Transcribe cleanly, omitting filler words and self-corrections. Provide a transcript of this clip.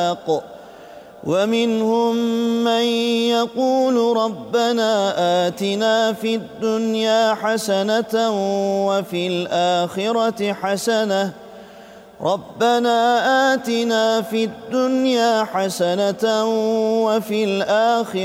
ومنهم من يقول ربنا آتنا في الدنيا حسنة وفي الآخرة حسنة وفي الآخرة